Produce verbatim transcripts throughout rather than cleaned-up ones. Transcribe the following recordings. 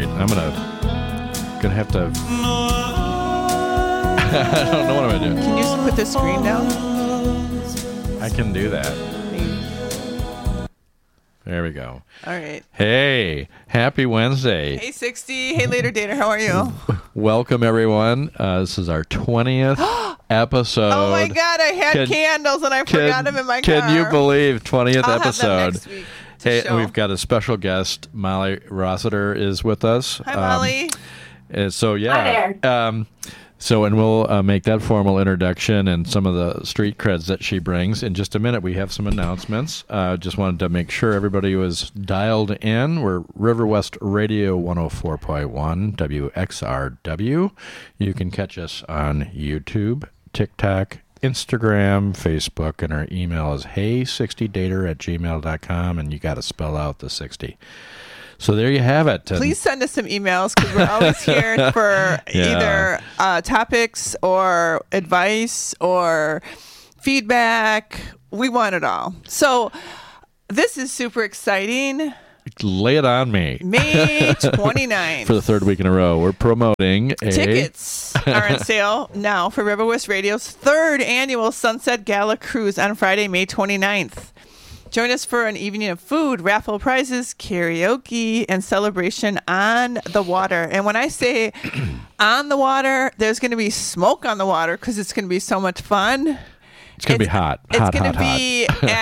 I'm gonna gonna have to. I don't know what I'm gonna do. Can you put the screen down? I can do that. There we go. All right. Hey, happy Wednesday. Hey, sixty. Hey, Later Dater. How are you? Welcome, everyone. Uh, this is our twentieth episode. Oh, my God. I had Can- candles and I forgot them in my car. Can you believe twentieth I'll episode? Have them next week to Hey, show. we've got a special guest. Molly Rossiter is with us. Hi, Molly. Um, and so, yeah. Hi there. Um, so, and we'll uh, make that formal introduction and some of the street creds that she brings. In just a minute, we have some announcements. Uh, just wanted to make sure everybody was dialed in. We're River West Radio one oh four point one W X R W. You can catch us on YouTube, TikTok, Instagram, Facebook, and our email is hey sixty dater at gmail dot com, and you got to spell out the sixty. So there you have it. And Please send us some emails because we're always here for Yeah. either uh, topics or advice or feedback. We want it all. So this is super exciting. lay it on me. May twenty-ninth. For the third week in a row, we're promoting a Tickets are on sale now for River West Radio's third annual Sunset Gala Cruise on Friday, May twenty-ninth. Join us for an evening of food, raffle prizes, karaoke, and celebration on the water. And when I say on the water, there's going to be smoke on the water because it's going to be so much fun. It's going to be hot. It's Hot, going hot, to be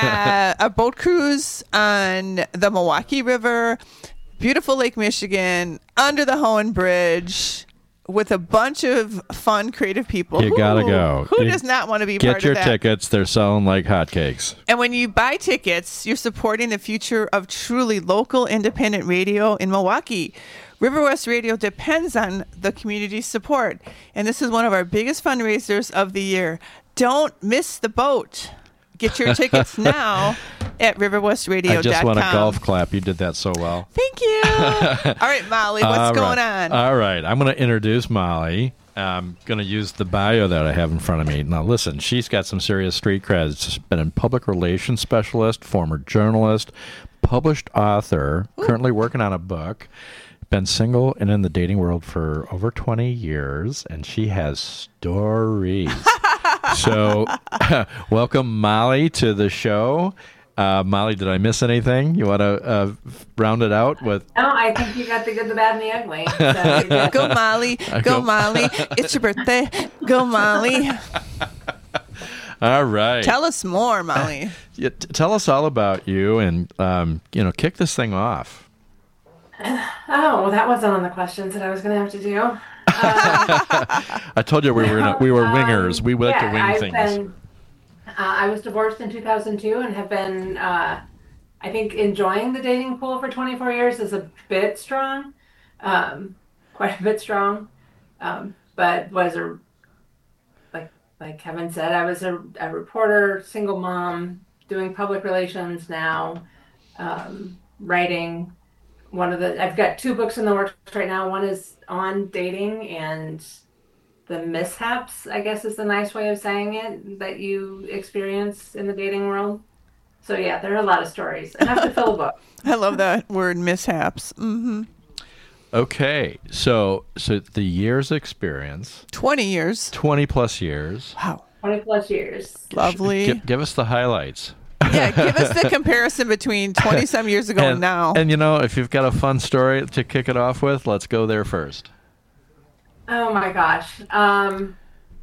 a, a boat cruise on the Milwaukee River, beautiful Lake Michigan, under the Hohen Bridge, with a bunch of fun, creative people. You Who- gotta go. Who You does not want to be Get part your of that? tickets. They're selling like hotcakes. And when you buy tickets, you're supporting the future of truly local independent radio in Milwaukee. River West Radio depends on the community's support, and this is one of our biggest fundraisers of the year. Don't miss the boat. Get your tickets now at river west radio dot com. I just want a golf clap. You did that so well. Thank you. All right, Molly, what's All going right. on? All right. I'm going to introduce Molly. I'm going to use the bio that I have in front of me. Now, listen, she's got some serious street creds. She's been a public relations specialist, former journalist, published author, currently working on a book, been single and in the dating world for over twenty years, and she has stories. So, welcome, Molly, to the show. Uh, Molly, did I miss anything? You want to uh, round it out with? No, I think you got the good, the bad, and the ugly. So you're good. Go, Molly. I Go, go- Molly. It's your birthday. Go, Molly. All right. Tell us more, Molly. Yeah, t- tell us all about you, and um, you know, kick this thing off. Oh, well, that wasn't on the questions that I was going to have to do. I told you we were gonna, we were wingers. We like yeah, to wing I've things. Been, uh, I was divorced in two thousand two and have been, uh, I think, enjoying the dating pool for twenty-four years is a bit strong, um, quite a bit strong, um, but was a, like like Kevin said, I was a, a reporter, single mom, doing public relations now, um, writing. One of the, I've got two books in the works right now. One is on dating and the mishaps, I guess is the nice way of saying it, that you experience in the dating world. So yeah, there are a lot of stories. Enough to fill a book. I love that word, mishaps. Mm-hmm. Okay, so so the years experience, twenty years. twenty plus years. Wow. twenty plus years. Lovely. Give, give us the highlights. Yeah, give us the comparison between twenty-some years ago and, and now. And you know, if you've got a fun story to kick it off with, let's go there first. Oh my gosh. Um,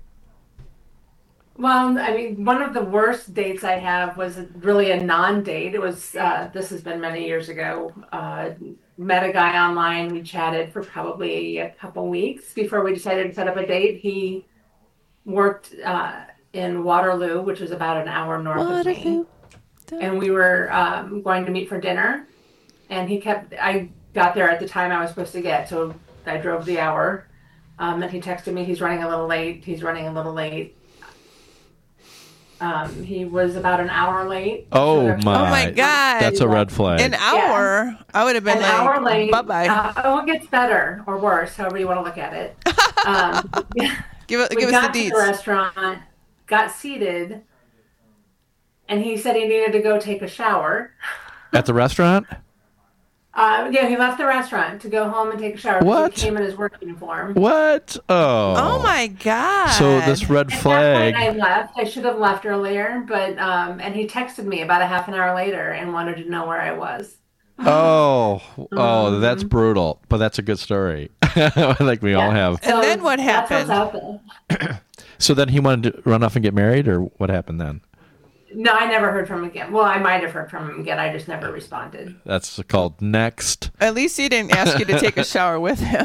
well, I mean, one of the worst dates I have was really a non-date. It was, uh, this has been many years ago. Uh, met a guy online. We chatted for probably a couple weeks before we decided to set up a date. He worked uh, in Waterloo, which was about an hour north of me. And we were um, going to meet for dinner. And he kept, I got there at the time I was supposed to get. So I drove the hour. Um, and he texted me, he's running a little late. He's running a little late. Um, he was about an hour late. Oh So my! Oh my God. That's a red flag. An hour, I would have been An like, hour late. bye-bye. Uh, oh, it gets better or worse, however you want to look at it. Um, give it, we give us got the to the deets. restaurant, got seated, and he said he needed to go take a shower. At the restaurant? Uh, yeah, he left the restaurant to go home and take a shower. 'Cause What? He came in his work uniform. What? Oh. Oh my God. So this red At that flag. point, I left. I should have left earlier, but um, and he texted me about a half an hour later and wanted to know where I was. Oh, oh, that's Mhm. brutal. But that's a good story. Like we all Yeah. have. And then what that's what's happened? out there. So then he wanted to run off and get married, or what happened then? No, I never heard from him again. Well, I might have heard from him again. I just never responded. That's called next. At least he didn't ask you to take a shower with him.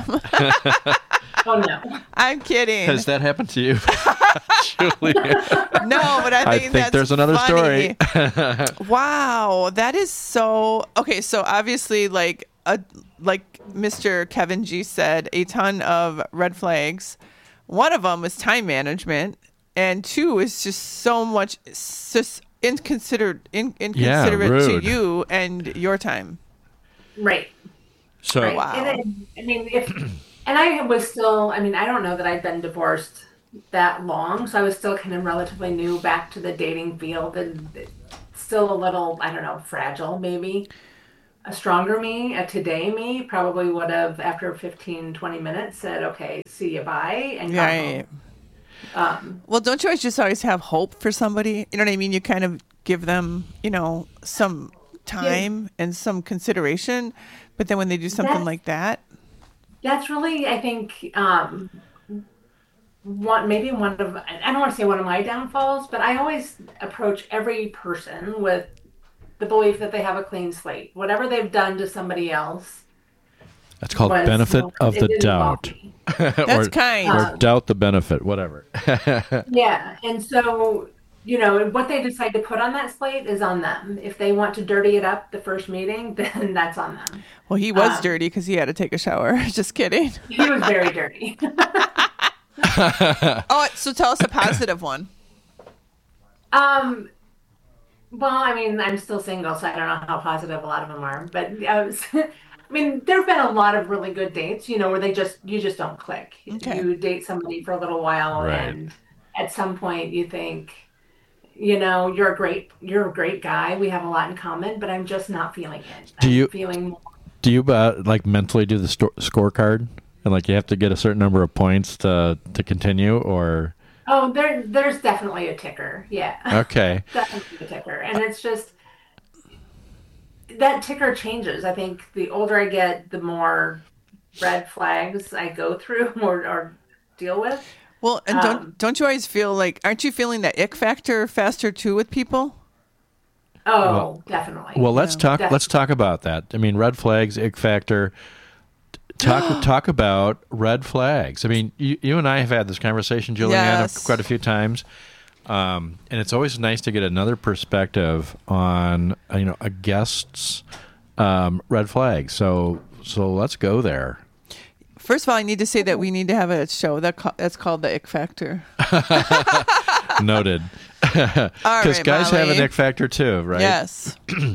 Oh no. I'm kidding. Has that happened to you, Julie? No, but I think, I think that's there's another funny. story. Wow, that is so okay. So obviously, like a like Mister Kevin G said, a ton of red flags. One of them was time management, and two is just so much just inconsiderate, in, inconsiderate rude. to you and your time. Right. So Right. Wow. And then, I mean, if and I was still. I mean, I don't know that I'd been divorced that long, so I was still kind of relatively new back to the dating field and still a little, I don't know, fragile maybe. A stronger me, a today me, probably would have, after fifteen, twenty minutes, said, okay, see you, bye, and gone Right. home. Um, Well, don't you always just always have hope for somebody? You know what I mean? You kind of give them, you know, some time and some consideration, but then when they do something That's- like that, that's really, I think, um, one maybe one of, I don't want to say one of my downfalls, but I always approach every person with the belief that they have a clean slate. Whatever they've done to somebody else that's called was, benefit well, of it the didn't involve doubt. me. that's or, kind. or Um, doubt the benefit, whatever. Yeah, and so, you know, what they decide to put on that slate is on them. If they want to dirty it up the first meeting, then that's on them. Well, he was um, dirty because he had to take a shower. Just kidding. He was very dirty. Oh, so tell us a positive one. Um, well, I mean, I'm still single, so I don't know how positive a lot of them are. But I was, I mean, there have been a lot of really good dates, you know, where they just you just don't click. Okay. You date somebody for a little while, Right. and at some point you think, you know, you're a great you're a great guy. We have a lot in common, but I'm just not feeling it. Do I'm you- feeling more. Do you uh, like mentally do the sto- scorecard, and like you have to get a certain number of points to to continue, or Oh, there there's definitely a ticker. Yeah. okay, Definitely a ticker. And it's just that ticker changes. I think the older I get, the more red flags I go through or, or deal with. Well, and don't Um, don't you always feel like aren't you feeling that ick factor faster too with people? Oh, Well- definitely. well let's Yeah. talk. Def- Let's talk about that. I mean, red flags, ick factor. Talk talk about red flags. I mean, you, you and I have had this conversation, Julianne, Yes. quite a few times, um, and it's always nice to get another perspective on uh, you know a guest's um, red flag. So so let's go there. First of all, I need to say that we need to have a show that ca- that's called the ick factor. Noted. All Because right, guys have an Molly. ick factor too, right? Yes.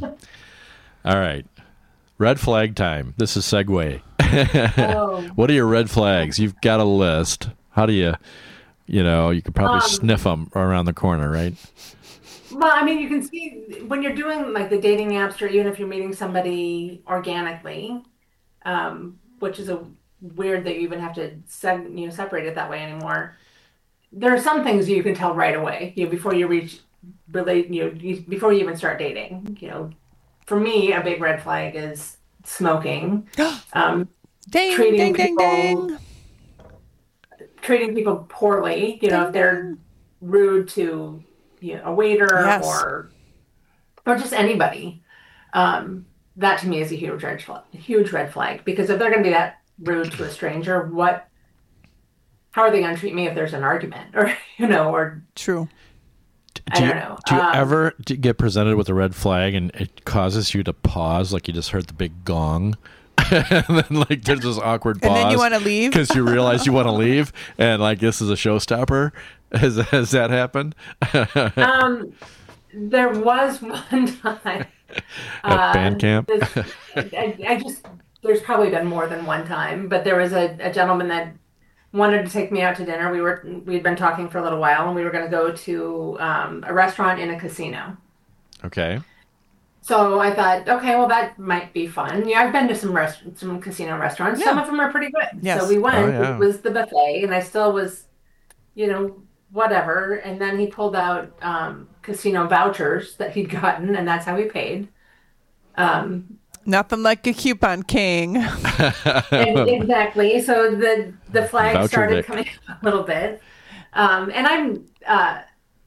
All right. Red flag time. This is segue. Oh. What are your red flags? You've got a list. How do you, you know, you could probably Um, sniff them around the corner, right? Well, I mean, you can see when you're doing like the dating apps, or even if you're meeting somebody organically, um, which is a weird that you even have to seg- you know separate it that way anymore. There are some things you can tell right away, you know, before you reach relate, you know, you, before you even start dating. You know, for me, a big red flag is smoking, um, Ding, Treating ding, ding, people- ding. treating people poorly. You know, Ding, if they're ding. rude to you know a waiter Yes. or or just anybody. Um, that to me is a huge red flag, huge red flag, because if they're going to be that rude to a stranger, what, how are they going to treat me if there's an argument, or you know, or True. I do you, don't know. Do you Um, ever d- get presented with a red flag and it causes you to pause, like you just heard the big gong, and then like there's this awkward pause, And then you want to leave? because you realize you want to leave, and like this is a showstopper. Has has that happened? Um, there was one time At band camp? this- I, I just there's probably been more than one time, but there was a, a gentleman that wanted to take me out to dinner. We were we'd been talking for a little while, and we were going to go to um, a restaurant in a casino. Okay. So I thought, okay, well, that might be fun. Yeah, I've been to some rest some casino restaurants. Some Yeah. of them are pretty good. Yes. So we went. Oh, yeah. It was the buffet, and I still was, you know, whatever. And then he pulled out um, casino vouchers that he'd gotten, and that's how he paid. Um, Nothing like a coupon king. and exactly. So the the flag Voucher started Vic. coming up a little bit, um, and I'm. Uh,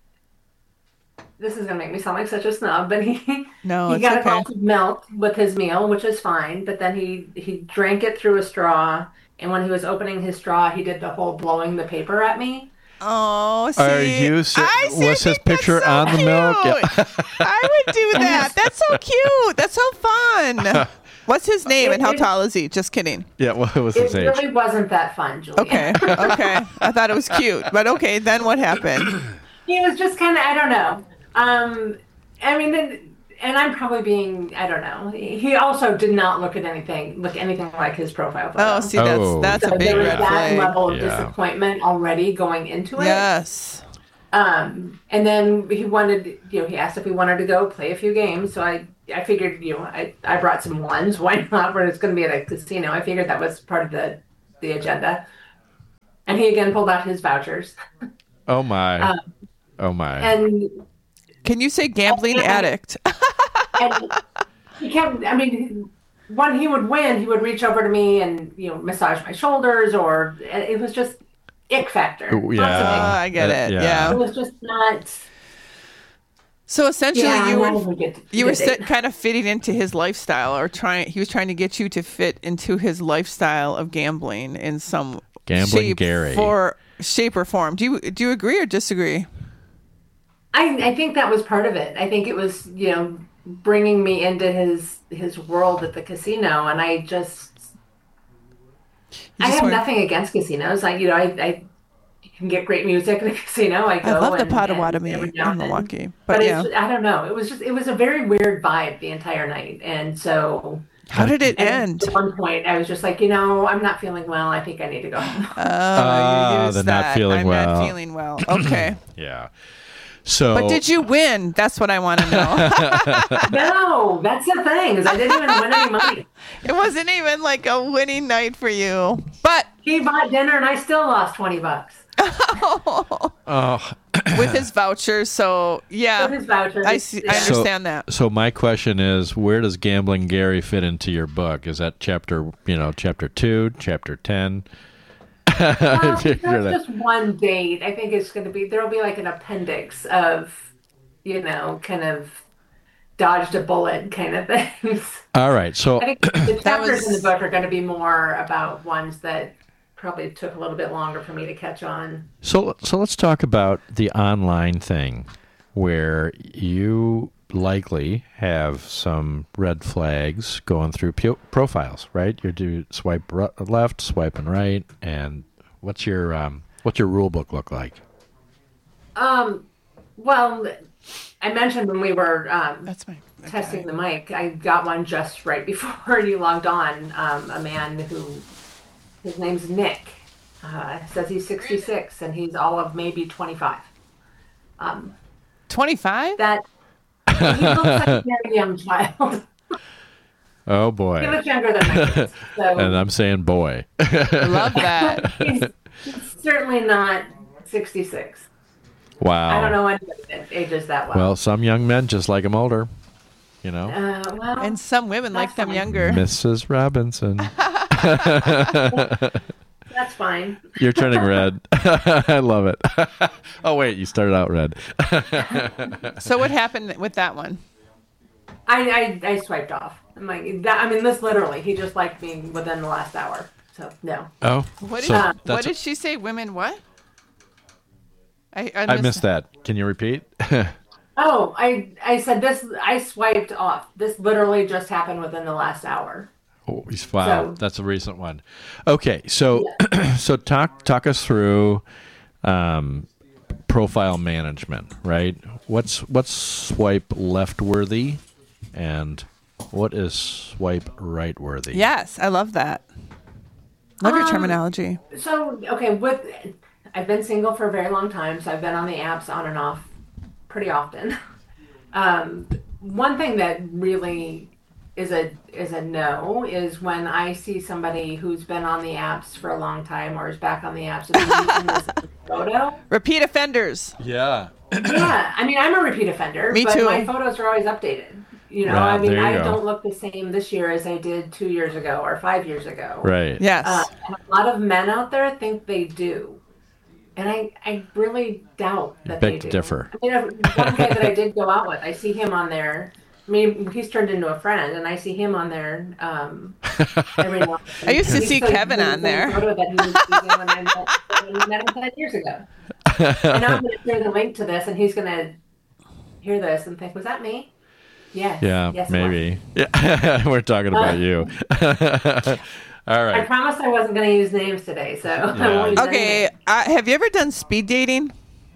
this is gonna make me sound like such a snub, but he No, he it's got a okay. glass of milk with his meal, which is fine. But then he he drank it through a straw, and when he was opening his straw, he did the whole blowing the paper at me. Oh, see, Are you se- I see, I was his think that's picture so on the milk? Yeah. cute. I would do that. That's so cute. That's so fun. What's his name and how tall is he? Just kidding. Yeah, what was It his age? really wasn't that fun, Julia. Okay, okay. I thought it was cute, but okay. Then what happened? He was just kind of, I don't know. Um, I mean, then, and I'm probably being, I don't know. He also did not look at anything, look anything like his profile photo. Oh, see, that's Oh. that's so a big there was red that flag. level of Yeah. disappointment already going into it. Yes. Um, and then he wanted, you know, he asked if we wanted to go play a few games. So I, I figured, you know, I, I brought some ones. Why not? Where it's going to be at a casino. I figured that was part of the, the agenda. And he again pulled out his vouchers. Oh my. Um, oh my. And Can you say gambling Yeah. addict? and he kept, I mean, when he would win, he would reach over to me and, you know, massage my shoulders, or it was just ick factor. Ooh, yeah. Lots of Oh, ick. I get Uh, it. yeah. Yeah. It was just not. So essentially, Yeah, you I were wouldn't get to you were get it. sit, kind of fitting into his lifestyle, or trying. He was trying to get you to fit into his lifestyle of gambling in some Gambling shape, Gary. for shape or form. Do you do you agree or disagree? I, I think that was part of it. I think it was, you know, bringing me into his his world at the casino, and I just You I just have weren't- nothing against casinos. I you know I, I you can get great music in a casino. I go. I love the and- and every Potawatomi now in and then. Milwaukee, but, But yeah. it's, I don't know. It was just it was a very weird vibe the entire night, and so How did it and end? at one point I was just like, you know, I'm not feeling well. I think I need to go home. Oh, Ah, you used the not that. feeling I'm well. not feeling well. Okay, yeah. So but did you win? That's what I want to know. No, that's the thing is I didn't even win any money. It wasn't even like a winning night for you, but He bought dinner and I still lost twenty bucks. Oh, with his vouchers. So yeah, With his vouchers. I see. I Yeah. understand that. so my question is, where does Gambling Gary fit into your book? Is that chapter, you know, chapter two, chapter ten? Well, If you're that's that- just one date. I think it's going to be, there'll be like an appendix of, you know, kind of dodged a bullet kind of things. All right. So I think the chapters was- in the book are going to be more about ones that probably took a little bit longer for me to catch on. So so let's talk about the online thing, where you likely have some red flags going through pu- profiles, right? You do swipe ru- left, swiping right, and what's your um, what's your rule book look like? Um, well, I mentioned when we were um, That's my testing the mic, I got one just right before you logged on. Um, a man who, his name's Nick, uh, says he's sixty-six and he's all of maybe twenty-five. Um, twenty-five. that he looks like a very young child. Oh He boy, looks younger than my kids. So and I'm saying boy. Love that. he's, he's certainly not sixty-six. Wow. I don't know anybody that ages that well. Well, some young men just like them older, you know. uh, well, And some women like That's them fine. younger. Missus Robinson, that's fine. you're turning red. I love it. Oh wait, you started out red. So what happened with that one? I, I, I swiped off. I'm like, that, I mean, this literally, he just liked me within the last hour. So, no. Oh, What did so what that's- did she say? Women what? I I, I missed that. Can you repeat? Oh, I, I said this, I swiped off. This literally just happened within the last hour. Oh, he's- wow, So- that's a recent one. Okay, so so talk talk us through um, profile management, right? What's what's swipe left worthy, and what is swipe right worthy? Yes, I love that. Love your Um, terminology. So, okay, with, I've been single for a very long time, so I've been on the apps on and off pretty often. Um, one thing that really is a is a no is when I see somebody who's been on the apps for a long time or is back on the apps and using this as a photo. Repeat offenders. Yeah. Yeah, I mean, I'm a repeat offender, Me but too. my photos are always updated. You know, Right, I mean, there you I go. don't look the same this year as I did two years ago or five years ago. Right. Yes. Uh, and a lot of men out there think they do. And I, I really doubt that Beg they to do. differ. I mean, uh, one guy that I did go out with, I see him on there. I mean, he's turned into a friend, and I see him on there um, every now and then. I used to He's see so- Kevin he's on the there. Photo that he was using when I met, when we met him ten years ago. And now I'm going to share the link to this, and he's going to hear this and think, was that me? Yes. Yeah, yes, it was. maybe. Yeah. We're talking about Uh, you. All I right. promised I wasn't going to use names today, so I Yeah. won't use any Okay. names. Uh, have you ever done speed dating?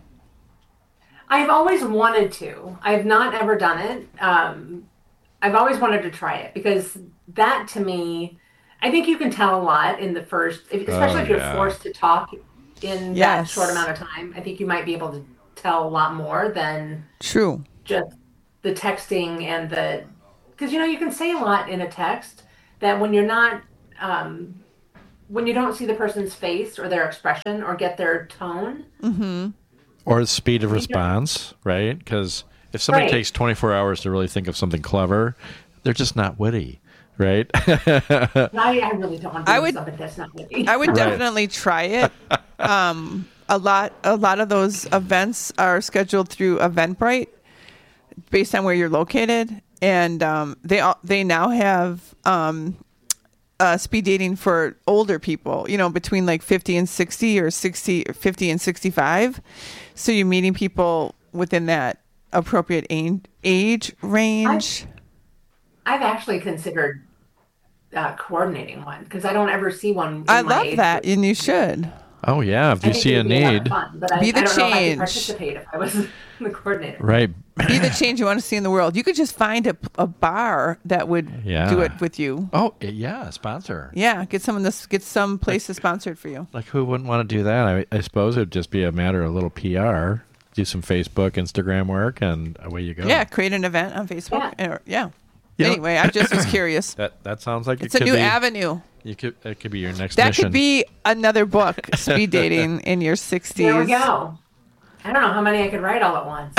I've always wanted to. I've not ever done it. Um, I've always wanted to try it because that to me, I think you can tell a lot in the first, if- especially Oh, if you're yeah. forced to talk in that Yes. short amount of time. I think you might be able to tell a lot more than True. just the texting and the, because you know, you can say a lot in a text that when you're not, um, when you don't see the person's face or their expression or get their tone, Or the speed of response, right? Because if somebody Right. takes twenty-four hours to really think of something clever, they're just not witty, right? I, I really don't want to I do would- something that's not really. I would Right. definitely try it. Um, a lot, a lot of those events are scheduled through Eventbrite, based on where you're located, and um, they all, they now have um, uh, speed dating for older people. You know, between like fifty and sixty, or sixty, or fifty and sixty-five. So you're meeting people within that appropriate age, age range. I've actually considered uh, coordinating one because I don't ever see one. in I my love age that, group. and you should. Oh, yeah. If I you think see it a would be lot of need, fun, but I, Be the I don't know if I could change. participate if I was the coordinator. right. Be the change you want to see in the world. You could just find a, a bar that would Yeah. do it with you. Oh, yeah. Sponsor. Yeah, get some of this. Get some places sponsored for you. Like, who wouldn't want to do that? I, I suppose it would just be a matter of a little P R. Do some Facebook, Instagram work, and away you go. Yeah, create an event on Facebook. Yeah. Or- yeah. You know- Anyway, I just was curious. That that sounds like It's it a could new be, avenue. You could it could be your next That mission. could be another book. Speed dating in your sixties. There we go. I don't know how many I could write all at once.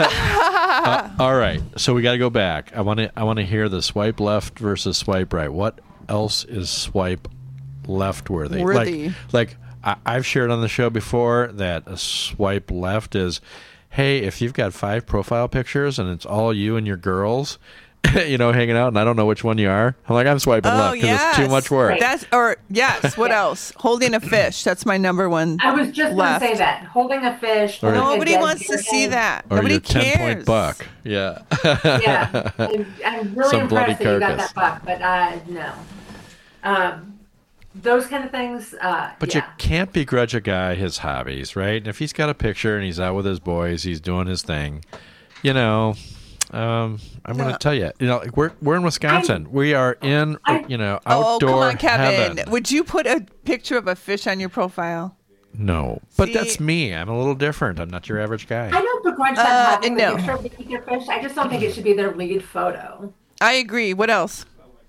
All right, so we got to go back. I want to I want to hear the swipe left versus swipe right. What else is swipe left worthy? Worthy. Like like I, I've shared on the show before that a swipe left is, hey, if you've got five profile pictures and it's all you and your girls, you know, hanging out, and I don't know which one you are. I'm like, I'm swiping Oh, left because yes. it's too much work. Right. That's or yes. What else? Holding a fish. That's my number one. I was just left. going to say that. Holding a fish. Or- holding a Nobody dead wants to deer see head. that. Or Nobody your cares. ten point buck. Yeah. Yeah. I'm, I'm really Some bloody impressed that you got carcass. that buck, but uh, no. Um, those kind of things. Uh, But yeah. you can't begrudge a guy his hobbies, right? And if he's got a picture and he's out with his boys, he's doing his thing, you know. Um, I'm going No. to tell you, you know, like, we're we're in Wisconsin. we are in, I- you know, Oh, outdoor come on, Kevin. heaven. Would you put a picture of a fish on your profile? No, but See- that's me. I'm a little different. I'm not your average guy. I don't begrudge that Uh, having no. the picture of the deer fish. I just don't think it should be their lead photo. I agree. What else?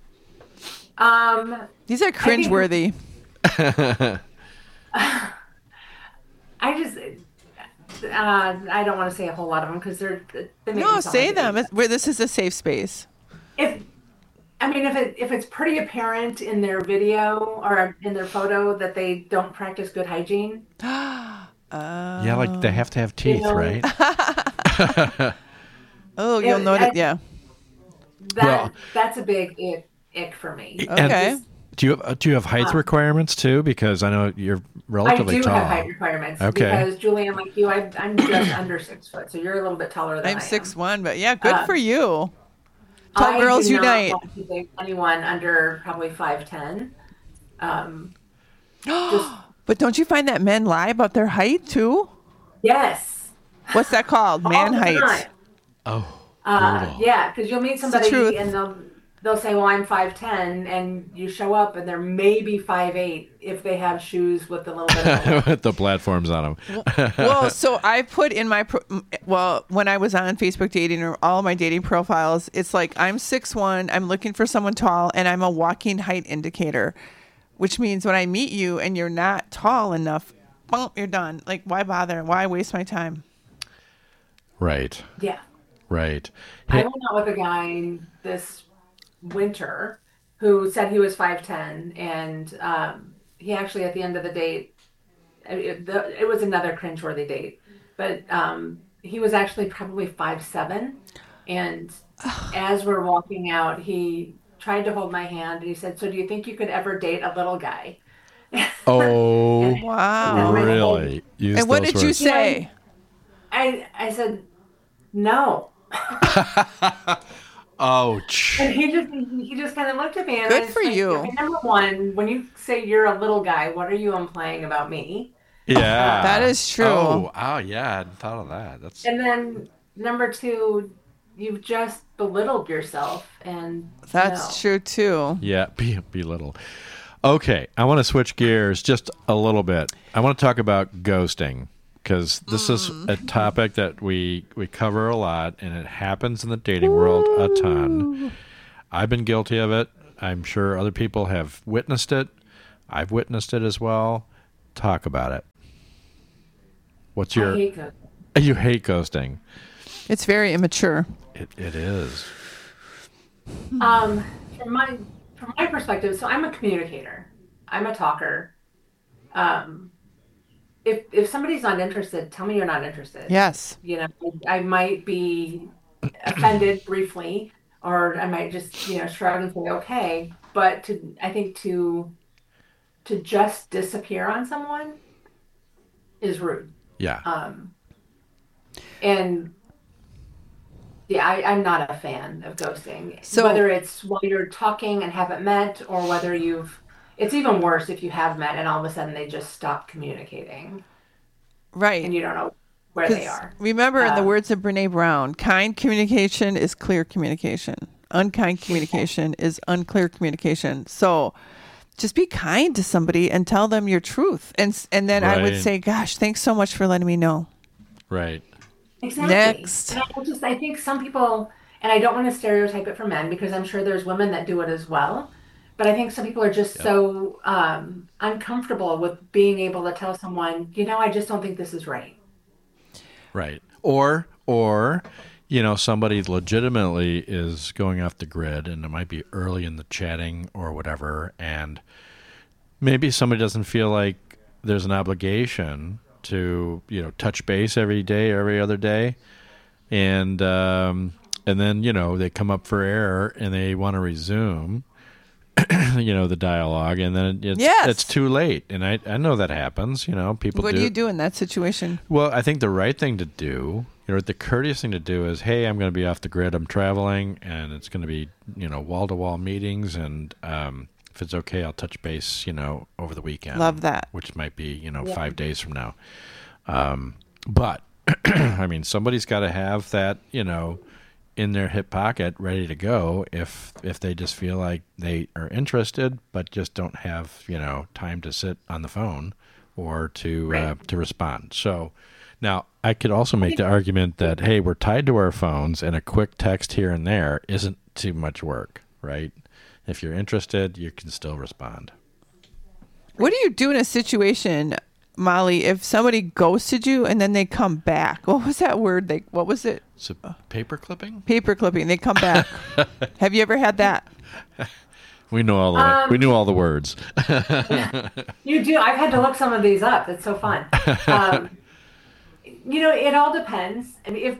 Um, These are cringeworthy. I just, uh, I don't want to say a whole lot of them because they're. They make me No, sound say like them. idiots. It's, where this is a safe space. If, I mean, if it if it's pretty apparent in their video or in their photo that they don't practice good hygiene, yeah, like they have to have teeth, know, right? Oh, you'll It- notice. I- Yeah. that Well- that's a big ick, ick for me. And Okay. do you have, do you have height requirements too? Because I know you're I relatively do tall. have height requirements Okay. because Julian, like you, I, I'm just under six foot, so you're a little bit taller than I I'm am. six one, but yeah, good Uh, for you. Tall I girls do not unite. want to date anyone under probably five ten. Um, just But don't you find that men lie about their height too? yes, What's that called? Man all the height. time. Oh, Uh, brutal. yeah, because you'll meet the somebody truth. and they'll they'll say, well, I'm five ten, and you show up and they're maybe five eight if they have shoes with a little bit of a With the platforms on them. Well, so I put in my pro- well when I was on Facebook dating or all my dating profiles, it's like I'm six one, I'm looking for someone tall, and I'm a walking height indicator, which means when I meet you and you're not tall enough, boom, you're done. Like, why bother? Why waste my time? Right. yeah. Right. I Hey, went out with a guy this winter who said he was five ten, and um, he actually, at the end of the date, it, the, it was another cringeworthy date, but um, he was actually probably five seven. And as we're walking out, he tried to hold my hand and he said, so do you think you could ever date a little guy? oh, And Wow. really? Use And what those did you words. say? I, I said, no. Ouch. And he just he just kind of looked at me and Good I was for like, you. okay, number one, when you say you're a little guy, what are you implying about me? Yeah. That is true. Oh, oh, yeah. I hadn't thought of that. That's And then number two, you've just belittled yourself, and That's no. true too. yeah. Be belittle. Okay, I want to switch gears just a little bit. I want to talk about ghosting because this is a topic that we we cover a lot, and it happens in the dating world a ton. I've been guilty of it. I'm sure other people have witnessed it. I've witnessed it as well. Talk about it. What's I your? hate those. You hate ghosting. It's very immature. It it is. Um, from my from my perspective, so I'm a communicator. I'm a talker. Um, if if somebody's not interested, tell me you're not interested. Yes. You know, I might be offended briefly, or I might just, you know, shrug and say, okay. But to, I think to, to just disappear on someone is rude. Yeah. Um, and yeah, I, I'm not a fan of ghosting. So- Whether it's while you're talking and haven't met, or whether you've, it's even worse if you have met and all of a sudden they just stop communicating Right. and you don't know where they 'Cause are. remember, in the Um, words of Brene Brown, kind communication is clear communication. Unkind communication is unclear communication. So just be kind to somebody and tell them your truth. And s- and then I would Right. say, gosh, thanks so much for letting me know. Right. Exactly. Next. And I just I think some people, and I don't want to stereotype it for men because I'm sure there's women that do it as well. But I think some people are just so um, uncomfortable with being able to tell someone, you know, I just don't think this is right. Right. Or or you know, somebody legitimately is going off the grid and it might be early in the chatting or whatever, and maybe somebody doesn't feel like there's an obligation to, you know, touch base every day, every other day. And um and then, you know, they come up for air and they want to resume you know, the dialogue, and then it's Yes. it's too late. And I I know that happens, you know, people What do do you do in that situation? Well, I think the right thing to do, you know, the courteous thing to do is, hey, I'm going to be off the grid. I'm traveling, and it's going to be, you know, wall-to-wall meetings, and um, if it's okay, I'll touch base, you know, over the weekend. Love that. Which might be, you know, Yeah. five days from now. Um, but, I mean, somebody's got to have that, you know, in their hip pocket, ready to go if if they just feel like they are interested, but just don't have, you know, time to sit on the phone or to uh, Right. to respond. So now I could also make the argument that, hey, we're tied to our phones, and a quick text here and there isn't too much work, right? If you're interested, you can still respond. What do you do in a situation, Molly, if somebody ghosted you and then they come back? What was that word? They what was it? So paper clipping? Paper clipping. They come back. Have you ever had that? We know all the Um, we knew all the words. You do. I've had to look some of these up. It's so fun. Um, you know, it all depends. I mean, if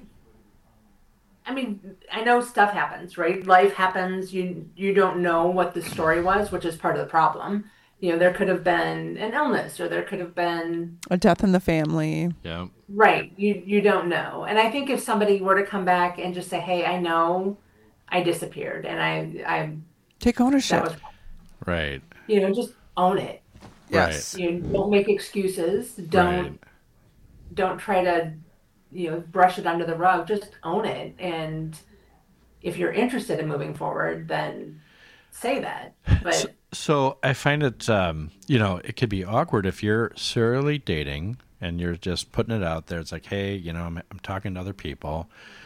I mean, I know stuff happens, right? Life happens. You you don't know what the story was, which is part of the problem. You know, there could have been an illness, or there could have been A death in the family. Yeah. right. You you don't know. And I think if somebody were to come back and just say, "Hey, I know I disappeared, and I I Take ownership. that was," Right. you know, just own it. Yes. You know, don't make excuses. Don't Right. don't try to, you know, brush it under the rug. Just own it and if you're interested in moving forward, then say that. But So, so I find it, um, you know, it could be awkward if you're serially dating and you're just putting it out there. It's like, hey, you know, I'm, I'm talking to other people.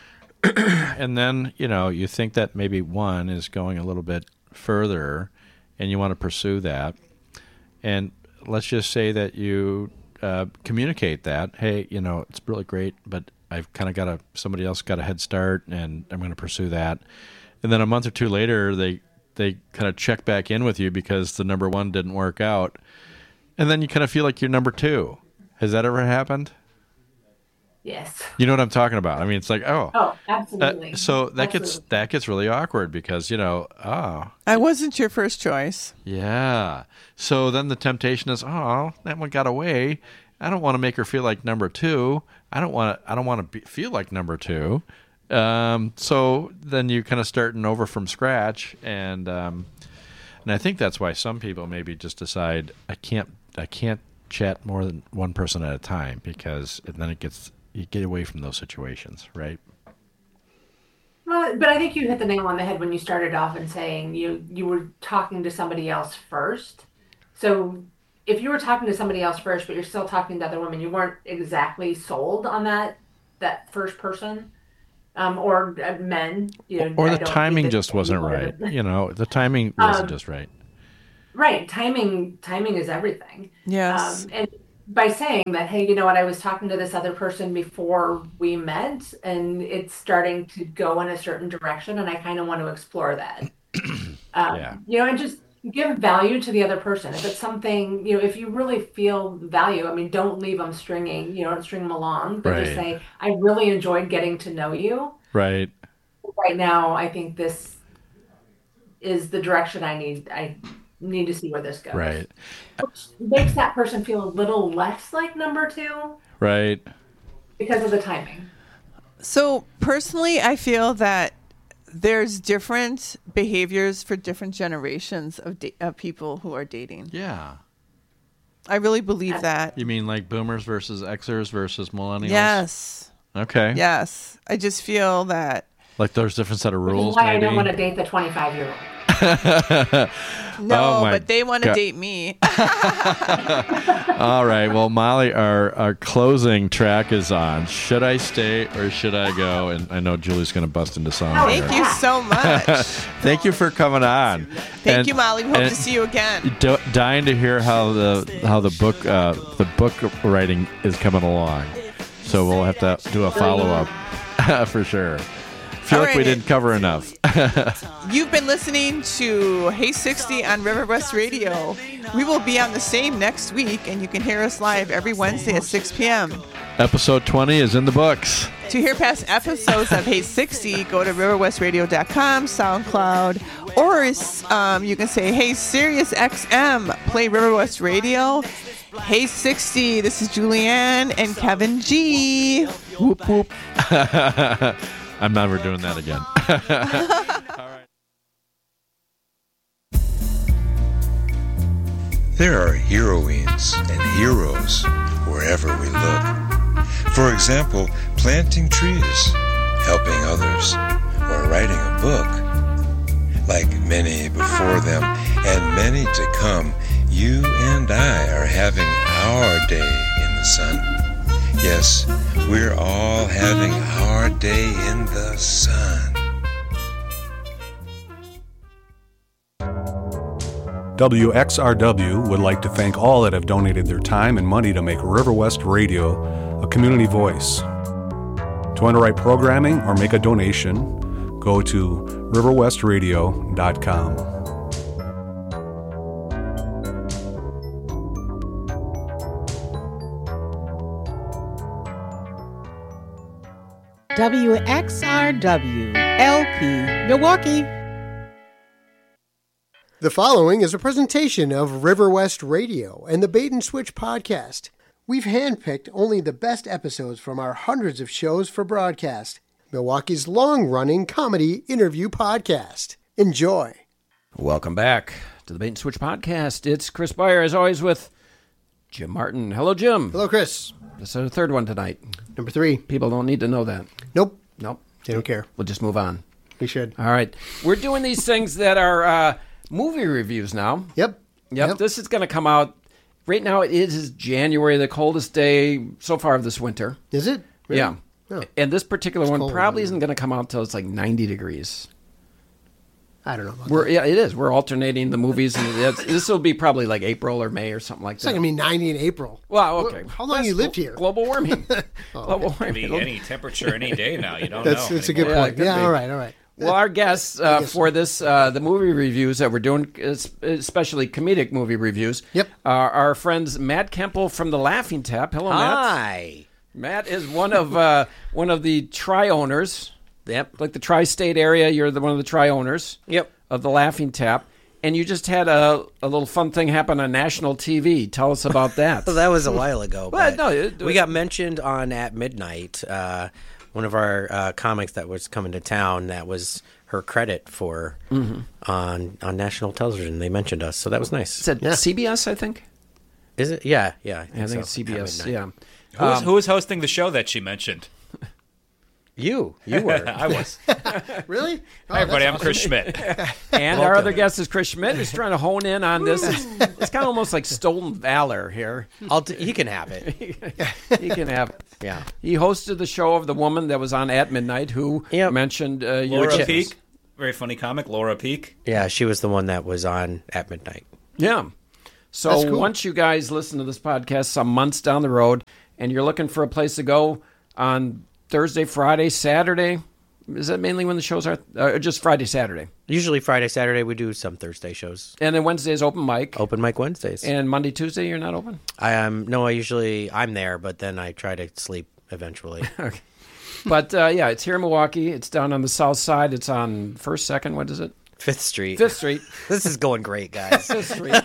And then, you know, you think that maybe one is going a little bit further and you want to pursue that. And let's just say that you uh, communicate that, hey, you know, it's really great, but I've kind of got a, somebody else got a head start and I'm going to pursue that. And then a month or two later, they, they kind of check back in with you because the number one didn't work out. And then you kind of feel like you're number two. Has that ever happened? yes. You know what I'm talking about? I mean, it's like, oh, Oh, absolutely. that, so that gets Absolutely. that gets really awkward because, you know, oh, I wasn't your first choice. yeah. So then the temptation is, oh, that one got away. I don't want to make her feel like number two. I don't want to. I don't want to be, feel like number two. Um, so then you kind of starting over from scratch, and um, and I think that's why some people maybe just decide I can't. I can't chat more than one person at a time because then it gets you get away from those situations, right? Well, but I think you hit the nail on the head when you started off and saying you you were talking to somebody else first. So if you were talking to somebody else first, but you're still talking to other women, you weren't exactly sold on that that first person, um, or uh, men. You know, Or I the don't think timing that just you wasn't wanted right. to- You know, the timing wasn't Um, just right. Right, timing timing is everything. Yes. Um, and by saying that, hey, you know what, I was talking to this other person before we met, and it's starting to go in a certain direction, and I kind of want to explore that. Um, Yeah. You know, and just give value to the other person. If it's something, you know, if you really feel value, I mean, don't leave them stringing, you know, don't string them along, but just Right. say, I really enjoyed getting to know you. Right. Right now, I think this is the direction I need. I need to see where this goes. Right. Which makes that person feel a little less like number two Right. because of the timing. So personally, I feel that there's different behaviors for different generations of, da- of people who are dating. Yeah. I really believe that. You mean like boomers versus Xers versus millennials? Yes. Okay. Yes. I just feel that. Like there's different set of Which is rules, why I maybe. don't want to date the twenty-five year old. No, Oh my but they want to God. date me. All right. Well, Molly, our, our closing track is on. Should I stay or should I go? And I know Julie's going to bust into song. Oh, here. Thank you so much. Thank you for coming on. Thank And- you, Molly. We hope and to see you again. d- dying to hear how the how the book uh, the book writing is coming along. So we'll have to do a follow up for sure. Feel All like we right. didn't cover enough. You've been listening to Hey sixty on River West Radio. We will be on the same next week, and you can hear us live every Wednesday at six p.m. Episode twenty is in the books. To hear past episodes of Hey sixty, go to river west radio dot com, SoundCloud, or um, you can say, Hey Sirius X M, play River West Radio. Hey sixty, this is Julianne and Kevin G. Whoop, whoop. I'm never doing that again. All right. There are heroines and heroes wherever we look. For example, planting trees, helping others, or writing a book. Like many before them and many to come, you and I are having our day in the sun. Yes, we're all having our day in the sun. W X R W would like to thank all that have donated their time and money to make River West Radio a community voice. To underwrite programming or make a donation, go to river west radio dot com. W X R W L P Milwaukee. The following is a presentation of River West Radio and the Bait and Switch podcast. We've handpicked only the best episodes from our hundreds of shows for broadcast. Milwaukee's long-running comedy interview podcast. Enjoy. Welcome back to the Bait and Switch podcast. It's Chris Beyer, as always, with Jim Martin. Hello, Jim. Hello, Chris. This is the third one tonight. Number three. People don't need to know that. Nope. Nope. They don't care. We'll just move on. We should. All right. We're doing these things that are uh, movie reviews now. Yep. Yep. Yep. This is going to come out. Right now, it is January, the coldest day so far of this winter. Is it? Really? Yeah. Oh. And this particular It's one cold, probably isn't isn't going to come out until it's like ninety degrees. I don't know about We're that. yeah, it is. We're alternating the movies, and it's, this will be probably like April or May or something like It's that. not going to be ninety in April. Well, okay. Wh- How long That's you lived glo- here? Global warming. Oh, Global Could warming. be It'll- any temperature any day now. You don't That's, know. that's a good anymore. Yeah, it point. could Yeah, be. all right, all right. Well, our guests uh, guess for so. this, uh, the movie reviews that we're doing, es- especially comedic movie reviews, Yep. are our friends Matt Kemple from the Laughing Tap. Hello, Matt. Hi. Matt is one of uh, one of the tri-owners, Yep. like the tri-state area. You're the one of the tri-owners Yep. of the Laughing Tap, and you just had a, a little fun thing happen on national T V. Tell us about that. Well, that was a while ago. Well, but no, it- we got mentioned on At Midnight. Uh, one of our uh, comics that was coming to town. That was her credit for Mm-hmm. on on national television. They mentioned us, so that was nice. Is it C B S, I think? Is it? Yeah, yeah. I think, I think so. it's C B S, At Midnight. yeah. Who was, Um, who was hosting the show that she mentioned? You, you were. I was. Really? Oh, Hi, everybody. that's I'm awesome. Chris Schmidt. And our other guest is Chris Schmidt, who's trying to hone in on this. It's, it's kind of almost like stolen valor here. I'll t- he can have it. He can have. Yeah. He hosted the show of the woman that was on At Midnight, who Yep. mentioned uh, your Laura chips. Peak. Very funny comic. Laura Peak. Yeah, she was the one that was on At Midnight. Yeah. So That's cool. once you guys listen to this podcast some months down the road, and you're looking for a place to go on Thursday, Friday, Saturday, is that mainly when the shows are? Uh, just Friday, Saturday, Usually Friday, Saturday, we do some Thursday shows. and then Wednesday is open mic, Open mic Wednesdays. and Monday, Tuesday you're not open. I um no, I usually I'm there, but then I try to sleep eventually. But uh, yeah, it's here in Milwaukee. It's down on the south side. It's on First, Second. What is it? Fifth Street. Fifth Street. This is going great, guys. Fifth Street.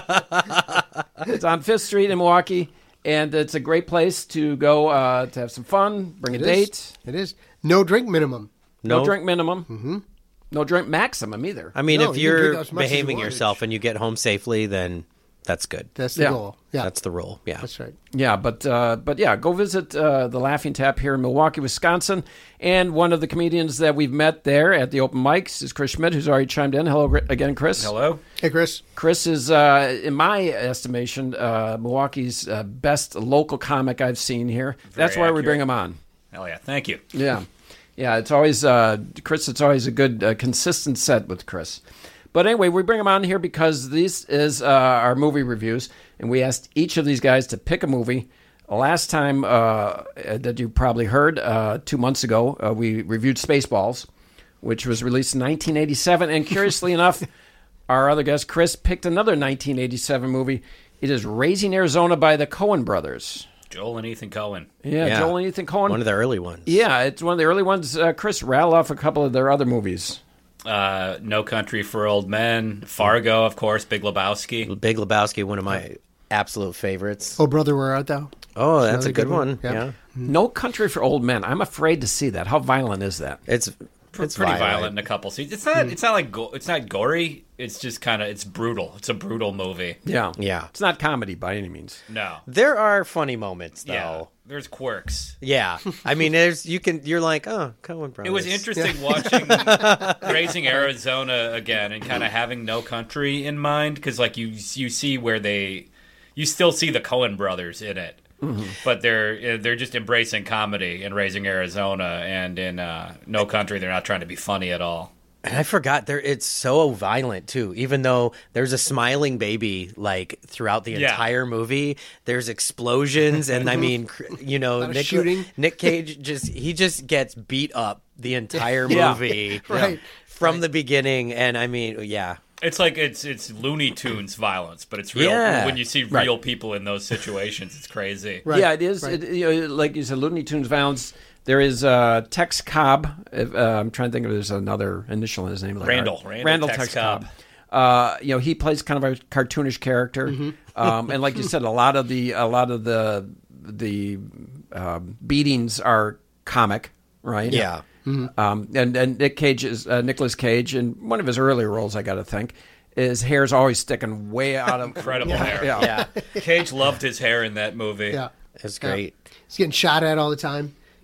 It's on Fifth Street in Milwaukee, and it's a great place to go uh, to have some fun, bring a It is. date. It is. No drink minimum. No, No- drink minimum. Mm-hmm. No drink maximum either. I mean, No, if you can drink you're as much as you behaving want. yourself and you get home safely, then that's good. That's the Yeah. goal. Yeah. That's the rule. Yeah. That's right. Yeah, but uh, but yeah, go visit uh, the Laughing Tap here in Milwaukee, Wisconsin. And one of the comedians that we've met there at the open mics is Chris Schmidt, who's already chimed in. Hello Gr- again, Chris. Hello. Hey, Chris. Chris is, uh, in my estimation, uh, Milwaukee's uh, best local comic I've seen here. That's why we accurate. bring him on. Hell yeah. Thank you. Yeah. Yeah, it's always, uh, Chris, it's always a good, uh, consistent set with Chris. But anyway, we bring him on here because this is uh, our movie reviews, and we asked each of these guys to pick a movie. Last time uh, that you probably heard, uh, two months ago, uh, we reviewed Spaceballs, which was released in nineteen eighty-seven. And curiously enough, our other guest, Chris, picked another nineteen eighty-seven movie. It is Raising Arizona by the Coen brothers. Joel and Ethan Coen. Yeah, Yeah. Joel and Ethan Coen. One of the early ones. Yeah, it's one of the early ones. Uh, Chris, rattle off a couple of their other movies. Uh, No Country for Old Men. Fargo, of course. Big Lebowski. Big Lebowski, one of my absolute favorites. Oh, brother, where art thou? Oh, that's another a good good one. one. Yeah. Yeah. No Country for Old Men. I'm afraid to see that. How violent is that? It's Pr- it's pretty violent. violent. in a couple scenes. It's not. It's not like go- it's not gory. It's just kind of. It's brutal. It's a brutal movie. Yeah. Yeah. It's not comedy by any means. No. There are funny moments though. Yeah. There's quirks. Yeah. I mean, there's you can you're like, oh, Coen Brothers. It was interesting watching Raising Arizona again and kind of having No Country in mind because like you you see where they you still see the Coen brothers in it. Mm-hmm. But they're they're just embracing comedy in Raising Arizona, and in uh, No Country they're not trying to be funny at all. And I forgot there. It's so violent too. Even though there's a smiling baby like throughout the Yeah. entire movie, there's explosions, and I mean, cr- you know, Lot of Nick, shooting. Nick Cage just he just gets beat up the entire Yeah. movie, Right. from the beginning. And I mean, yeah, It's like it's it's Looney Tunes violence, but it's real. Yeah. When you see Right. real people in those situations, it's crazy. Right. Yeah, it is. Right. It, you know, like you said, Looney Tunes violence. There is uh, Tex Cobb. If, uh, I'm trying to think if there's another initial in his name. Like Randall. Art- Randall Randall Tex Tex Cobb. Cobb. Uh, you know, he plays kind of a cartoonish character, um, and like you said, a lot of the a lot of the the uh, beatings are comic, right? yeah. Um, and and Nick Cage is uh, Nicolas Cage in one of his earlier roles. I got to think his hair's always sticking way out of Incredible hair. Yeah. Yeah, Cage loved his hair in that movie. Yeah. it's great. He's getting shot at all the time.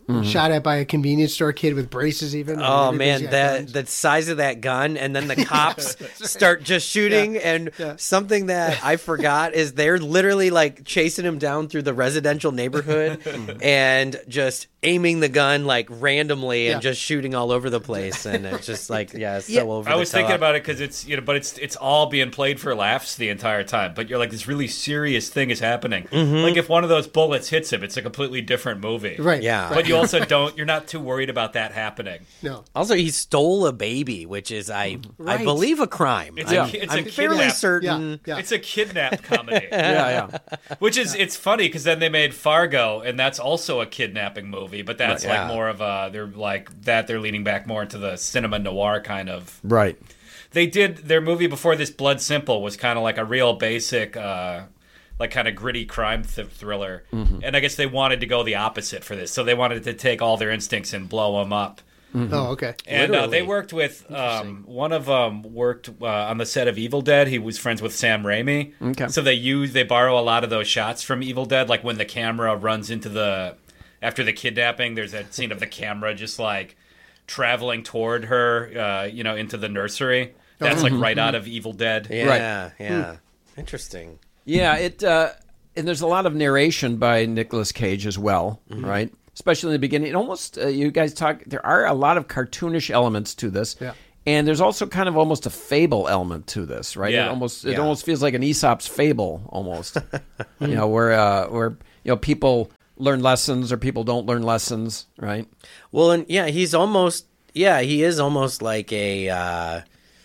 Mm-hmm. Shot at by a convenience store kid with braces even. Oh Everybody's man, got that guns. the size of that gun, and then the cops start just shooting. Yeah, And yeah. something that I forgot is they're literally like chasing him down through the residential neighborhood and just aiming the gun like randomly and Yeah. just shooting all over the place. And it's just like, yeah, it's Yeah. so over. I the was top. thinking about it because it's you know, but it's it's all being played for laughs the entire time. But you're like, this really serious thing is happening. Like if one of those bullets hits him, it's a completely different movie. Right. Yeah. But you also don't. You're not too worried about that happening. No. Also, he stole a baby, which is I Right. I believe a crime. It's a I'm, ki- it's I'm a fairly kidnap. certain. Yeah. It's a kidnap comedy. Yeah, yeah. Which is it's funny because then they made Fargo, and that's also a kidnapping movie, but that's Right. like Yeah. more of a they're like that they're leaning back more into the cinema noir kind of. Right. They did their movie before this, Blood Simple, was kind of like a real basic, uh, like kind of gritty crime th- thriller, Mm-hmm. and I guess they wanted to go the opposite for this, so they wanted to take all their instincts and blow them up. Oh, okay. And uh, they Literally. worked with um, one of them worked uh, on the set of Evil Dead. He was friends with Sam Raimi. Okay. So they use they borrow a lot of those shots from Evil Dead, like when the camera runs into the after the kidnapping. There's that scene of the camera just like traveling toward her, uh, you know, into the nursery. That's like right out of Evil Dead. Yeah, yeah. Interesting. Yeah, it uh, and there's a lot of narration by Nicolas Cage as well, right? Especially in the beginning. It almost uh, you guys talk. There are a lot of cartoonish elements to this, Yeah. and there's also kind of almost a fable element to this, right? Yeah. It almost it Yeah. almost feels like an Aesop's fable, almost. you know, where uh, where you know people learn lessons or people don't learn lessons, right? Well, and yeah, he's almost yeah, he is almost like a uh,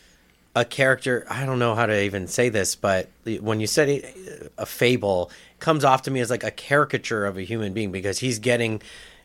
a character. I don't know how to even say this, but when you said it, a fable, it comes off to me as like a caricature of a human being because he's getting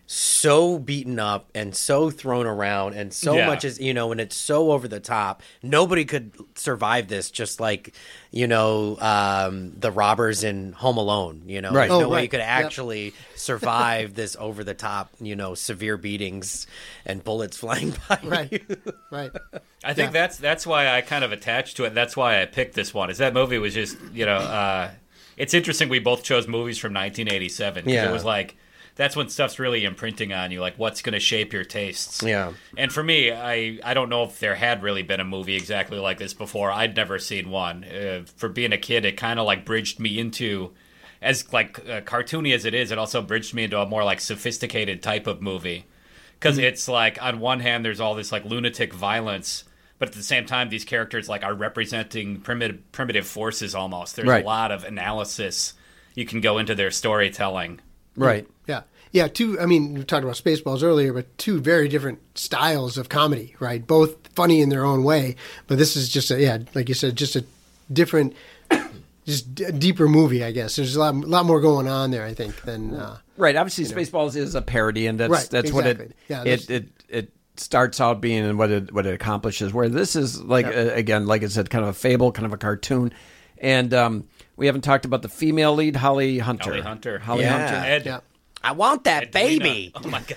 so beaten up and so thrown around and so Yeah. much is you know and it's so over the top. Nobody could survive this, just like you know um the robbers in Home Alone. You know, Right. there's Oh, no way right. you could Yep. actually survive this over the top, you know, severe beatings and bullets flying by Right. you. Right. I think Yeah. that's that's why I kind of attached to it. That's why I picked this one. Is that movie was just you know, uh, it's interesting. We both chose movies from nineteen eighty-seven. 'Cause Yeah. it was like that's when stuff's really imprinting on you. Like what's going to shape your tastes. Yeah. And for me, I I don't know if there had really been a movie exactly like this before. I'd never seen one. Uh, for being a kid, it kind of like bridged me into, as like uh, cartoony as it is, it also bridged me into a more like sophisticated type of movie. Because it's like on one hand, there's all this like lunatic violence, but at the same time, these characters like are representing primitive primitive forces almost. There's Right. a lot of analysis you can go into their storytelling. Right. Yeah. Yeah. Two, I mean, we talked about Spaceballs earlier, but two very different styles of comedy, right? Both funny in their own way. But this is just a, yeah, like you said, just a different, just d- deeper movie, I guess. There's a lot, lot more going on there, I think, than, uh, Right. Obviously, Spaceballs is a parody, and that's Right, that's what it exactly. Yeah, it, there's- it it starts out being and what it what it accomplishes. Where this is like Yeah. uh, again, like I said, kind of a fable, kind of a cartoon, and um, we haven't talked about the female lead, Holly Hunter. Holly Hunter. Holly Yeah. Hunter. Ed, yeah. I want that Ed baby. Lena. Oh my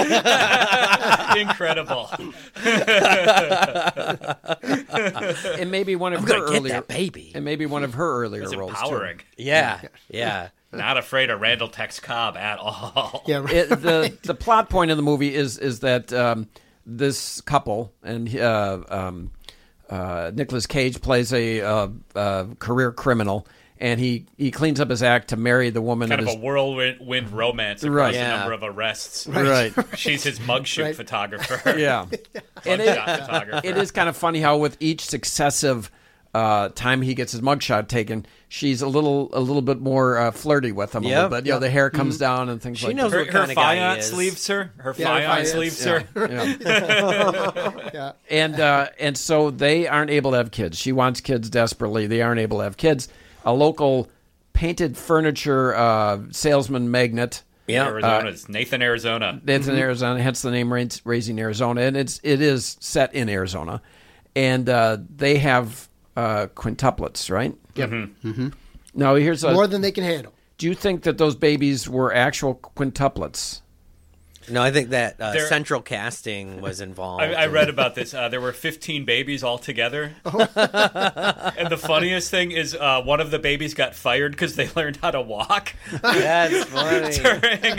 god! Incredible. And maybe one of I'm her gonna get earlier that baby. and maybe one of her earlier It's roles. too. empowering. Yeah. Yeah. Not afraid of Randall Tex Cobb at all. Yeah. Right. It, the the plot point of the movie is is that um, this couple and uh, um, uh, Nicolas Cage plays a uh, uh, career criminal, and he, he cleans up his act to marry the woman Kind of of his a whirlwind wind romance across Right. a Yeah. number of arrests. right. She's his mugshot Right. photographer. Yeah, and it, Mugshot photographer. it is kind of funny how with each successive uh, time he gets his mugshot taken, she's a little a little bit more uh, flirty with him a Yep. little bit. You know, the hair comes down and things She like knows that. Her, what her kind of guy he fiance is. leaves her. Her Yeah, her fiance fiance, leaves Yeah, her. yeah. Yeah. and uh, and so they aren't able to have kids. She wants kids desperately. They aren't able to have kids. A local painted furniture uh, salesman magnate. Yeah. Arizona's Nathan, Arizona. It's in Arizona, hence the name Rais- Raising Arizona, and it's it is set in Arizona, and uh, they have uh, quintuplets, right? Yep. Mm-hmm. Now here's a. More than they can handle. Do you think that those babies were actual quintuplets? No, I think that uh, There- central casting was involved. I, I read about this. Uh, there were fifteen babies altogether. Oh. And the funniest thing is uh, one of the babies got fired because they learned how to walk That's funny. during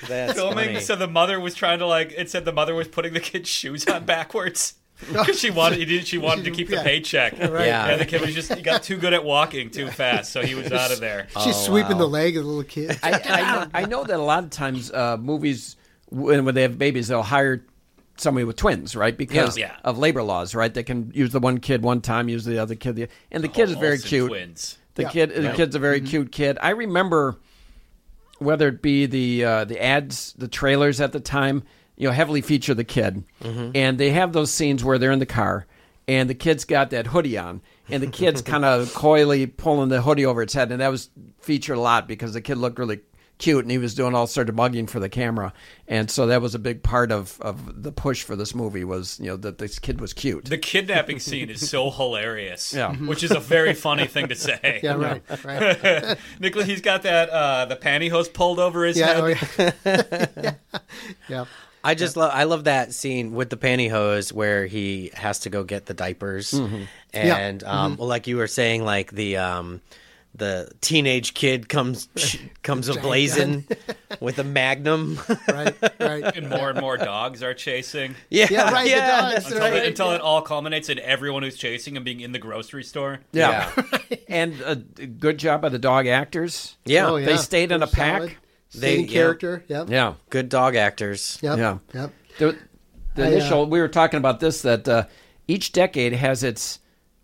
That's filming. funny. So the mother was trying to like. It said the mother was putting the kid's shoes on backwards because she wanted. He did, she wanted to keep the Yeah. paycheck. Right. Yeah. And the kid was just he got too good at walking too fast, so he was out of there. She's sweeping the leg of the little kid. I, I, know, I know that a lot of times uh, movies, when, when they have babies, they'll hire somebody with twins, right? Because Yeah. of labor laws, right? They can use the one kid one time, use the other kid the and the kid is very Olsen cute. Twins. The Yeah. kid, the Yeah. kid's a very Mm-hmm. cute kid. I remember whether it be the uh, the ads, the trailers at the time, you know, heavily feature the kid, Mm-hmm. and they have those scenes where they're in the car, and the kid's got that hoodie on, and the kid's kind of coyly pulling the hoodie over its head, and that was featured a lot because the kid looked really cute, and he was doing all sorts of mugging for the camera, and so that was a big part of, of the push for this movie was, you know, that this kid was cute. The kidnapping scene is so hilarious, Yeah. which is a very funny thing to say. Yeah, right, right. Nicholas, he's got that uh, the pantyhose pulled over his Yeah, head. oh, yeah. yeah. I just love I love that scene with the pantyhose where he has to go get the diapers, Yeah. and um, well, like you were saying, like the um, the teenage kid comes comes ablazing with a magnum. Right, right. And more and more dogs are chasing. yeah, Yeah, right, the yeah, dogs, that's Until, right. it, until it all culminates in everyone who's chasing him being in the grocery store. Yeah, and a good job by the dog actors. yeah. Oh, yeah. They stayed in a Solid. pack. They- They yeah. character. Yep. Yeah, Good dog actors. Yep. Yeah. Yep. the, the I, uh, initial. We were talking about this that uh, each decade has its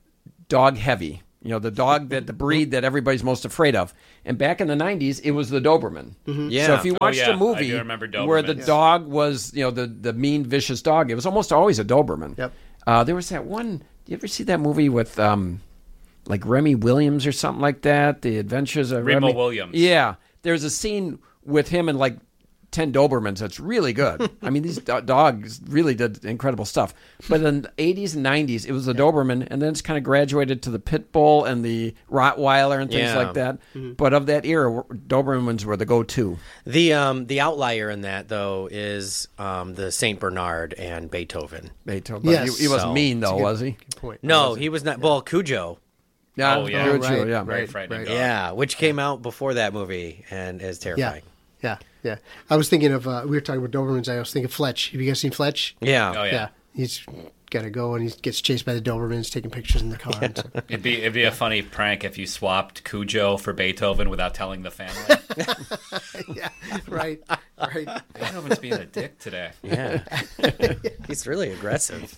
dog heavy. You know, the dog that the breed that everybody's most afraid of. And back in the nineties, it was the Doberman. Yeah. So if you Oh, watched yeah, a movie I do remember Doberman. where the Yes. dog was, you know, the, the mean, vicious dog, it was almost always a Doberman. Yep. Uh, there was that one. Do you ever see that movie with um, like Remy Williams or something like that? The Adventures of Remo Remy Williams. Yeah. There's a scene with him and like ten Dobermans that's really good. I mean, these do- dogs really did incredible stuff. But in the eighties and nineties, it was the Doberman, and then it's kind of graduated to the Pit Bull and the Rottweiler and things Yeah. like that. But of that era, Dobermans were the go-to. The um the outlier in that though is um the Saint Bernard and Beethoven. Beethoven. But Yes. he, he wasn't So- mean, though, was he? Good point. No, he was not. Well, Cujo. Yeah, Oh, yeah. good Oh, show, right, yeah. Very right. frightening right. dog. Yeah, which came out before that movie and is Yeah. terrifying. Yeah. Yeah. I was thinking of, uh, we were talking about Dobermans. I was thinking Fletch. Have you guys seen Fletch? Yeah. Oh, yeah. He's got to go and he gets chased by the Dobermans, taking pictures in the car. And stuff. It'd be it'd be a funny prank if you swapped Cujo for Beethoven without telling the family. Yeah. Right. Right. Beethoven's being a dick today. Yeah. He's really aggressive.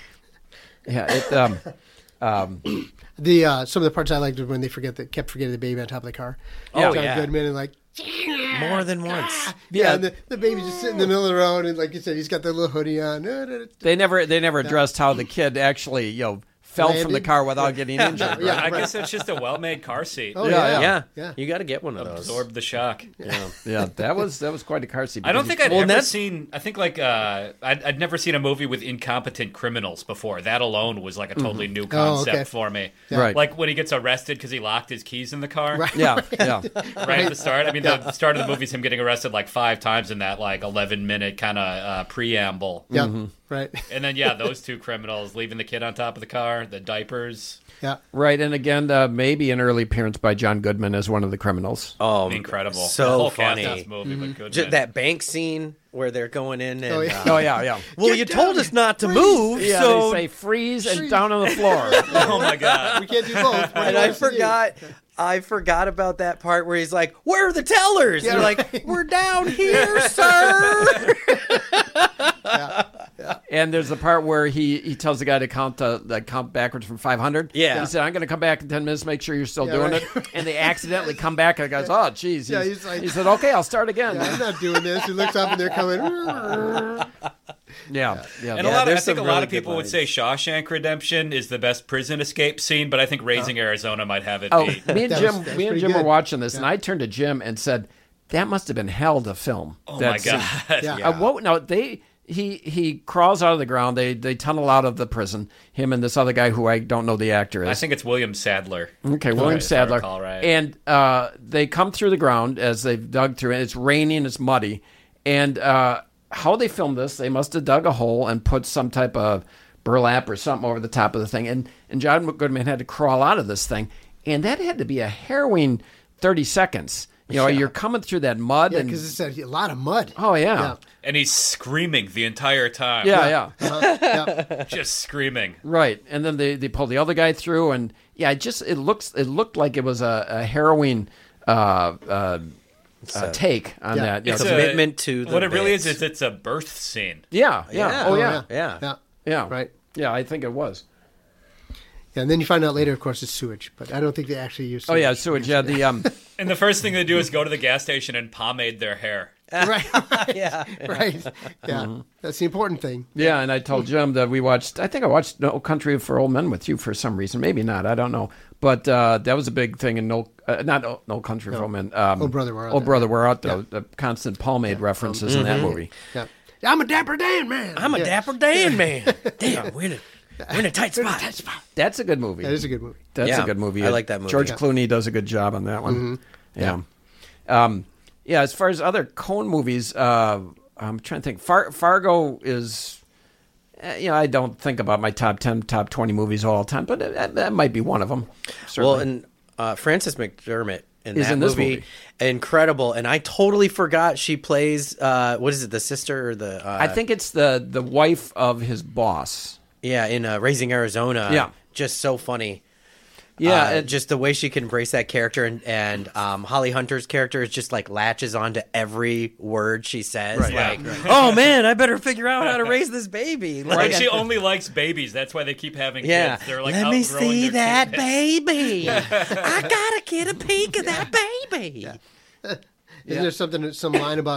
Yeah, it, um, um, The uh, some of the parts I liked was when they forget that kept forgetting the baby on top of the car. Oh, John yeah. Goodman and like More than once. yeah, and the, the baby just sitting in the middle of the road and like you said, he's got that little hoodie on. they never they never addressed how the kid actually, you know, fell from the Landed? car without getting injured. Yeah, I right. guess it's just a well-made car seat. Oh Yeah, yeah, Yeah. Yeah. You got to get one of those. Absorb the shock. Yeah. Yeah, that was that was quite a car seat. I don't because think I'd Well, ever that's- seen. I think like uh, I'd, I'd never seen a movie with incompetent criminals before. That alone was like a totally new concept okay. for me. Right. Like when he gets arrested because he locked his keys in the car. Right. Yeah, yeah. Right at the start. I mean, the, the start of the movie is him getting arrested like five times in that like eleven minute kind of uh, preamble. Yeah. Mm-hmm. Right. And then yeah, those two criminals leaving the kid on top of the car, the diapers, Yeah. Right, and again, uh, maybe an early appearance by John Goodman as one of the criminals. Oh, incredible. So the whole funny. cast of this movie, but good. Ju- that bank scene where they're going in and Oh, yeah. uh, Oh yeah, yeah. well, you told us not to move, Yeah, so they say freeze and down on the floor. oh my god. We can't do both. What do you and want I us to do? forgot. I forgot about that part where he's like, "Where are the tellers?" Yeah, They're right. like, "We're down here, sir." And there's the part where he, he tells the guy to count the, the count backwards from five hundred. Yeah. He said, "I'm going to come back in ten minutes. Make sure you're still Yeah, doing right. it." And they accidentally come back, and the guy's, "Oh, geez." Yeah, He's- he's like- he said, "Okay, I'll start again." Yeah, I'm not doing this. He looks up and they're coming. Yeah, yeah. And Yeah, a lot of, I there's think a some lot really of people good would say lines. Shawshank Redemption is the best prison escape scene, but I think Raising Arizona might have it Oh, beat. me and That Jim, was- that was me and pretty Jim were good. watching this, and I turned to Jim and said, "That must have been hell to film." Oh that my scene." god. Yeah. Uh, what, no, they he he crawls out of the ground. They they tunnel out of the prison. Him and this other guy who I don't know the actor is. I think it's William Sadler. Okay, William If I Sadler. recall right. And uh, they come through the ground as they've dug through it. It's raining, it's muddy. And uh, how they filmed this, they must have dug a hole and put some type of burlap or something over the top of the thing. And, and John Goodman had to crawl out of this thing. And that had to be a harrowing thirty seconds. You know, Yeah. you're coming through that mud Yeah, and because it's a, a lot of mud. oh yeah, Yeah. And he's screaming the entire time. yeah, yeah. Uh-huh. Yeah. Just screaming. Right, and then they, they pull the other guy through, and yeah, it just it looks it looked like it was a, a harrowing uh, uh, uh, take on Yeah. that. You know, It's the- a- Commitment to the What it really is bits. is it's a birth scene. yeah, yeah, Yeah. oh Oh, yeah, Yeah. Yeah. yeah, Right. Yeah, I think it was. Yeah, and then you find out later, of course, it's sewage, but I don't think they actually use Oh sewage. yeah, sewage. Yeah, the um, And the first thing they do is go to the gas station and pomade their hair. Right. Yeah. Right. Yeah. Mm-hmm. That's the important thing. yeah, and I told Jim that we watched. I think I watched No Country for Old Men with you for some reason. Maybe not. I don't know. But uh, that was a big thing in No, uh, not No, no Country for Old Men. Um, Oh, Brother, We're Out Oh, There. brother, we're out there. Yeah. The constant pomade references in that movie. Yeah. I'm a Dapper Dan man. I'm a Yeah. dapper Dan man. Damn, we're in a, we're in a tight spot. That's a good movie. That is a good movie. That's Yeah, a good movie. I like that movie. George Yeah. Clooney does a good job on that one. Mm-hmm. Yeah. Um, yeah, as far as other Coen movies, uh, I'm trying to think. Far- Fargo is, uh, you know, I don't think about my top ten, top twenty movies all the time, but that, that might be one of them. Well, and uh, Frances McDermott in Is that in this movie, movie. incredible. And I totally forgot she plays. Uh, what is it? The sister or the? Uh, I think it's the the wife of his boss. Yeah, in uh, Raising Arizona. Yeah. Just so funny. Yeah, Uh, it- just the way she can embrace that character, and and um, Holly Hunter's character is just like latches onto every word she says. Right. Like, Yeah. oh man, I better figure out how to raise this baby. Like, Right, she only likes babies. That's why they keep having yeah, kids. They're like let me outgrowing see their that kids. baby. I gotta get a peek of that baby. Isn't there something, some line about